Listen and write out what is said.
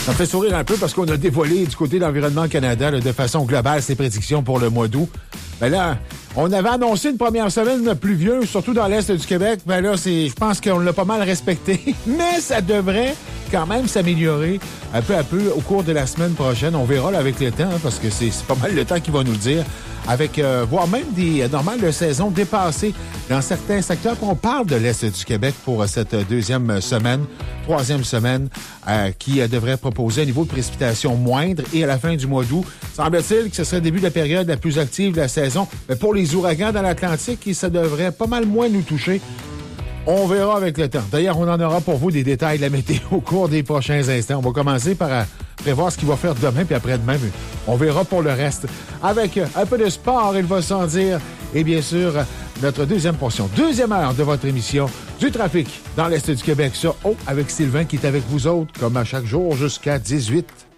Ça me fait sourire un peu parce qu'on a dévoilé du côté de l'Environnement Canada là, de façon globale ses prédictions pour le mois d'août. Ben là, on avait annoncé une première semaine pluvieuse, surtout dans l'Est du Québec. Ben là, je pense qu'on l'a pas mal respecté. Mais ça devrait quand même s'améliorer un peu à peu au cours de la semaine prochaine. On verra là, avec le temps, hein, parce que c'est pas mal le temps qui va nous le dire. Avec, voire même des normales de saison dépassées dans certains secteurs. On parle de l'Est du Québec pour cette troisième semaine, qui devrait proposer un niveau de précipitation moindre. Et à la fin du mois d'août, semble-t-il que ce serait le début de la période la plus active de la saison. Mais pour les ouragans dans l'Atlantique, ça devrait pas mal moins nous toucher. On verra avec le temps. D'ailleurs, on en aura pour vous des détails de la météo au cours des prochains instants. On va commencer par prévoir ce qu'il va faire demain, puis après-demain, on verra pour le reste. Avec un peu de sport, il va sans dire, et bien sûr, notre deuxième portion, deuxième heure de votre émission du trafic dans l'Est du Québec sur avec Sylvain qui est avec vous autres, comme à chaque jour, jusqu'à 18.